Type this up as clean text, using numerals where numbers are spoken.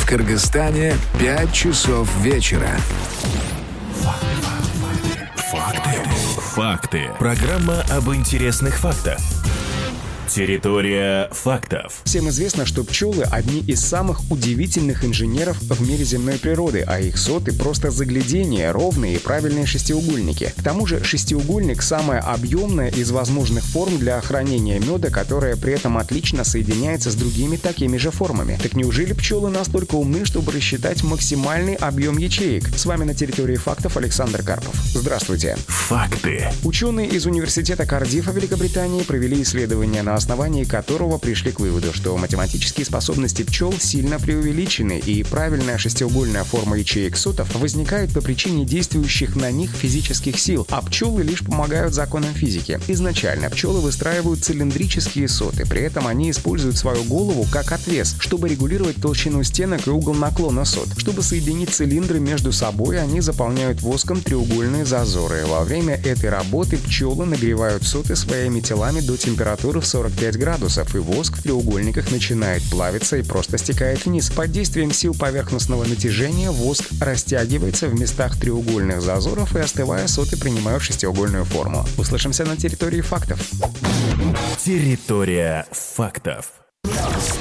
Кыргызстане 5 часов вечера. Факты. Программа об интересных фактах. Территория фактов. Всем известно, что пчелы – одни из самых удивительных инженеров в мире земной природы, а их соты – просто загляденье, ровные и правильные шестиугольники. К тому же шестиугольник – самая объемная из возможных форм для хранения меда, которая при этом отлично соединяется с другими такими же формами. Так неужели пчелы настолько умны, чтобы рассчитать максимальный объем ячеек? С вами на территории фактов Александр Карпов. Здравствуйте. Факты. Ученые из университета Кардиффа Великобритании провели исследование, на основании которого пришли к выводу, что математические способности пчел сильно преувеличены, и правильная шестиугольная форма ячеек сотов возникает по причине действующих на них физических сил, а пчелы лишь помогают законам физики. Изначально пчелы выстраивают цилиндрические соты, при этом они используют свою голову как отвес, чтобы регулировать толщину стенок и угол наклона сот. Чтобы соединить цилиндры между собой, они заполняют воском треугольные зазоры. Во время этой работы пчелы нагревают соты своими телами до температуры в 45 градусов, и воск в треугольниках начинает плавиться и просто стекает вниз. Под действием сил поверхностного натяжения воск растягивается в местах треугольных зазоров, и, остывая, соты принимают шестиугольную форму. Услышимся на территории фактов. Территория фактов.